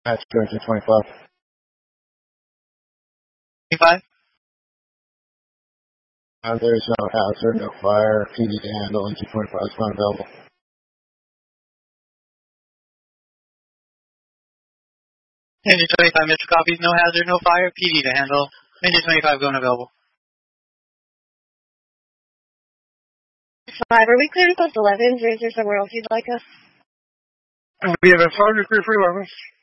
Match engine 25. 25? There's no hazard, no fire, PD to handle, engine 25 is not available. Engine 25, Mr. Copies, no hazard, no fire, PD to handle. Engine 25 going available. 5, are we cleared post 11? Or is there somewhere else you'd like us? We have a 5, you're clear for 11.